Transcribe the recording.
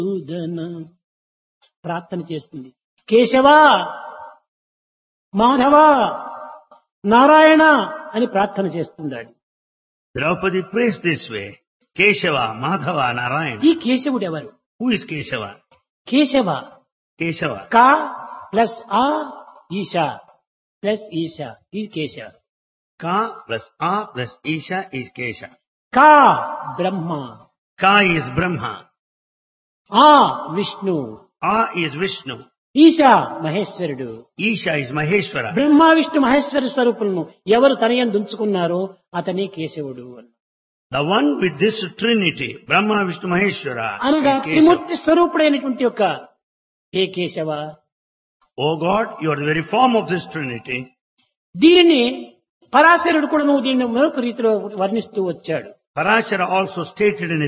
సూదన ప్రార్థన చేస్తుంది. కేశవా, మాధవ, నారాయణ అని ప్రార్థన చేస్తున్నాడు. Draupadi prays this way. Keshava, Madhava, Narayana. ఈ కేశవుడు ఎవరు? Who is Keshava? Keshava Keshava. కా ప్లస్ ఆ ఈశా ప్లస్ ఈశా ఇది Keshava. Ka plus A plus Isha is Kesha. కా బ్రహ్మ, Ka is Brahma. ఆ విష్ణు, A is Vishnu. ఈశా మహేశ్వరుడు. Isha is Maheshwara. Brahma Vishnu Maheshwara స్వరూపులను ఎవరు తనయందు ఉంచుకున్నారో అతనే కేశవుడు అన్న. The one with this trinity, Brahma, Vishnu, Maheshwara, అనగా is Kesava. త్రిమూర్తి స్వరూపుడైనటువంటి యొక్క హే Keshava, Oh God, you are the very form of this trinity. దీనిని పరాశరుడు కూడా నువ్వు దీన్ని మరొక రీతిలో వర్ణిస్తూ వచ్చాడు. Parashara also stated in a